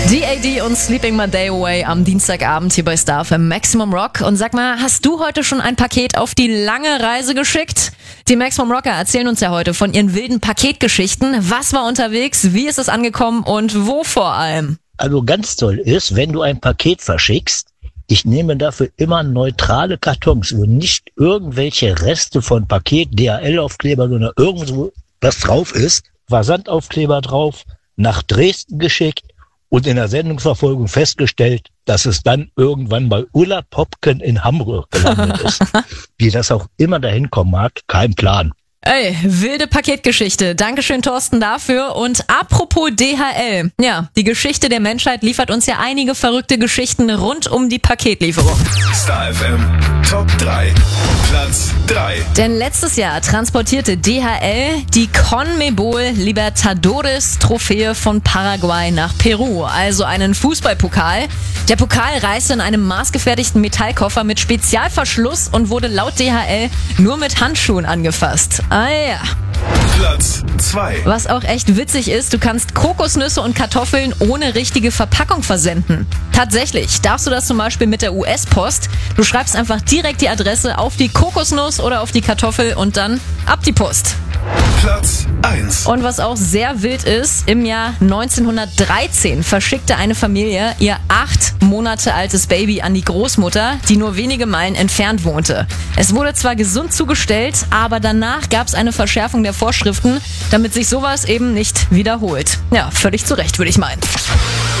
D.A.D. und Sleeping My Day Away am Dienstagabend hier bei Star FM Maximum Rock. Und sag mal, hast du heute schon ein Paket auf die lange Reise geschickt? Die Maximum Rocker erzählen uns ja heute von ihren wilden Paketgeschichten. Was war unterwegs, wie ist es angekommen und wo vor allem? Also ganz toll ist, wenn du ein Paket verschickst, ich nehme dafür immer neutrale Kartons, wo nicht irgendwelche Reste von Paket, DHL-Aufkleber, sondern irgendwo was drauf ist, Versandaufkleber drauf, nach Dresden geschickt und in der Sendungsverfolgung festgestellt, dass es dann irgendwann bei Ulla Popken in Hamburg gelandet ist. Wie das auch immer dahin kommen mag, kein Plan. Ey, wilde Paketgeschichte. Dankeschön, Thorsten, dafür. Und apropos DHL. Ja, die Geschichte der Menschheit liefert uns ja einige verrückte Geschichten rund um die Paketlieferung. Star FM Top 3. Platz 3. Denn letztes Jahr transportierte DHL die CONMEBOL Libertadores Trophäe von Paraguay nach Peru, also einen Fußballpokal. Der Pokal reiste in einem maßgefertigten Metallkoffer mit Spezialverschluss und wurde laut DHL nur mit Handschuhen angefasst. Ah ja. Platz 2. Was auch echt witzig ist, du kannst Kokosnüsse und Kartoffeln ohne richtige Verpackung versenden. Tatsächlich darfst du das zum Beispiel mit der US-Post. Du schreibst einfach direkt die Adresse auf die Kokosnuss oder auf die Kartoffel und dann ab die Post. Platz 1. Und was auch sehr wild ist, im Jahr 1913 verschickte eine Familie ihr 8 Monate altes Baby an die Großmutter, die nur wenige Meilen entfernt wohnte. Es wurde zwar gesund zugestellt, aber danach gab es eine Verschärfung der Vorschriften, damit sich sowas eben nicht wiederholt. Ja, völlig zu Recht, würde ich meinen.